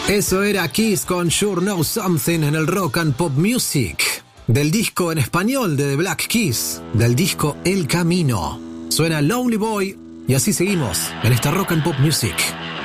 Eso era Kiss con Sure Know Something en el Rock and Pop Music, del disco en español de The Black Keys, del disco El Camino. Suena Lonely Boy y así seguimos en esta Rock and Pop Music.